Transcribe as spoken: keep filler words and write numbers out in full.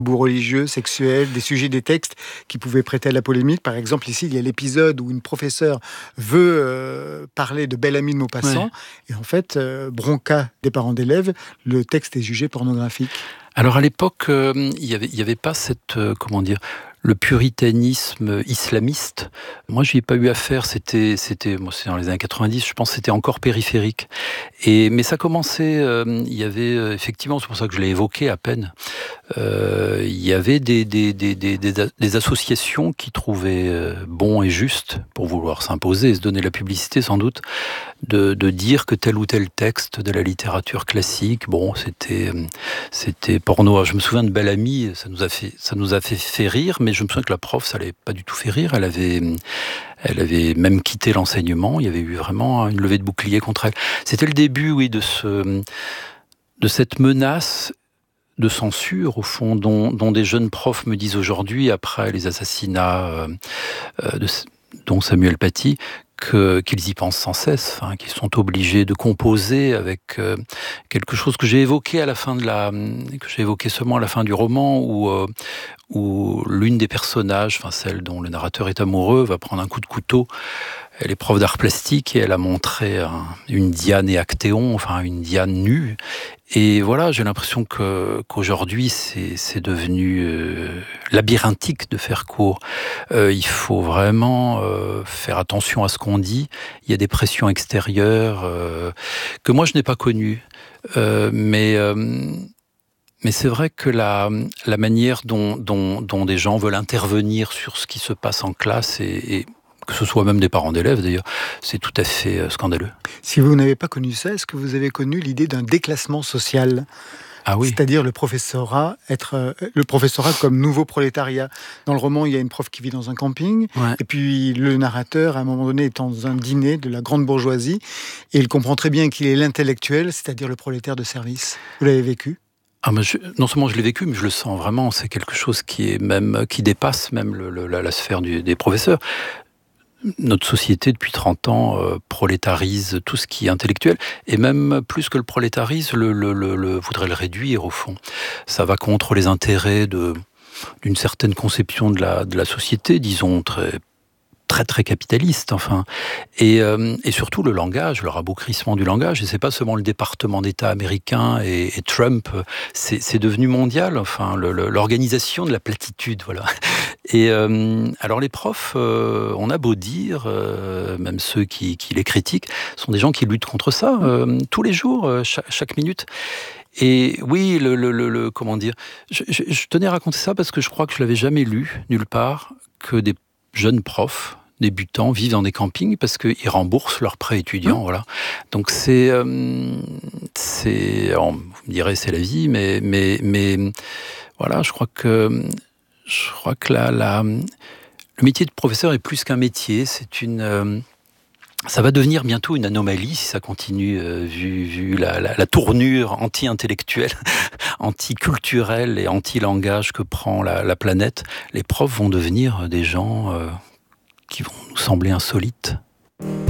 Tabous religieux, sexuels, des sujets des textes qui pouvaient prêter à la polémique. Par exemple, ici, il y a l'épisode où une professeure veut euh, parler de Bel-Ami de Maupassant, Ouais. et en fait, euh, bronca des parents d'élèves, le texte est jugé pornographique. Alors à l'époque, euh, il y avait, il y avait pas cette, euh, comment dire, le puritanisme islamiste. Moi, j'y ai pas eu affaire. C'était, c'était, moi, c'est dans les années quatre-vingt-dix. Je pense que c'était encore périphérique. Et mais ça commençait. Euh, il y avait euh, effectivement, c'est pour ça que je l'ai évoqué à peine. Euh, il y avait des, des, des, des, des, des associations qui trouvaient euh, bon et juste, pour vouloir s'imposer et se donner la publicité sans doute, de, de dire que tel ou tel texte de la littérature classique, bon, c'était, c'était porno. Je me souviens de Bel-Ami, ça nous a fait, ça nous a fait, fait rire, mais je me souviens que la prof, ça l'avait pas du tout fait rire. Elle avait, elle avait même quitté l'enseignement. Il y avait eu vraiment une levée de bouclier contre elle. C'était le début, oui, de ce, de cette menace de censure, au fond, dont, dont des jeunes profs me disent aujourd'hui, après les assassinats euh, de, dont Samuel Paty, que, qu'ils y pensent sans cesse, enfin, qu'ils sont obligés de composer avec euh, quelque chose que j'ai évoqué à la fin de la, que j'ai évoqué seulement à la fin du roman, où, euh, où l'une des personnages, enfin celle dont le narrateur est amoureux, va prendre un coup de couteau. Elle est prof d'art plastique et elle a montré un, une Diane et Actéon, enfin une Diane nue. Et voilà, j'ai l'impression que, qu'aujourd'hui, c'est, c'est devenu euh, labyrinthique de faire court. Euh, il faut vraiment euh, faire attention à ce qu'on dit. Il y a des pressions extérieures euh, que moi, je n'ai pas connues. Euh, mais... Euh, Mais c'est vrai que la, la manière dont, dont, dont des gens veulent intervenir sur ce qui se passe en classe, et, et que ce soit même des parents d'élèves d'ailleurs, c'est tout à fait scandaleux. Si vous n'avez pas connu ça, est-ce que vous avez connu l'idée d'un déclassement social ? Ah oui. C'est-à-dire le professorat, être, euh, le professorat comme nouveau prolétariat. Dans le roman, il y a une prof qui vit dans un camping, Ouais. et puis le narrateur, à un moment donné, est dans un dîner de la grande bourgeoisie, et il comprend très bien qu'il est l'intellectuel, c'est-à-dire le prolétaire de service. Vous l'avez vécu ? Ah ben je, non seulement je l'ai vécu, mais je le sens vraiment. C'est quelque chose qui est même qui dépasse même le, le, la, la sphère du, des professeurs. Notre société, depuis trente ans, euh, prolétarise tout ce qui est intellectuel, et même plus que le prolétarise, le, le, le, le voudrait le réduire au fond. Ça va contre les intérêts de, d'une certaine conception de la, de la société, disons très très très capitaliste, enfin, et, euh, et surtout le langage, le raboucrissement du langage. Et c'est pas seulement le département d'État américain et, et Trump, c'est, c'est devenu mondial. Enfin, le, le, l'organisation de la platitude, voilà. Et euh, alors les profs, euh, on a beau dire, euh, même ceux qui, qui les critiquent, sont des gens qui luttent contre ça euh, tous les jours, euh, chaque, chaque minute. Et oui, le, le, le, le comment dire, je, je, je tenais à raconter ça parce que je crois que je l'avais jamais lu nulle part, que des jeunes profs débutants vivent dans des campings parce qu'ils remboursent leurs prêts étudiants, mmh. Voilà. Donc c'est, euh, c'est, alors, vous me direz c'est la vie, mais, mais, mais voilà, je crois que, je crois que la, la, le métier de professeur est plus qu'un métier, c'est une, euh, ça va devenir bientôt une anomalie si ça continue, euh, vu, vu la, la, la tournure anti-intellectuelle, anti-culturelle et anti-langage que prend la, la planète. Les profs vont devenir des gens euh, qui vont nous sembler insolites.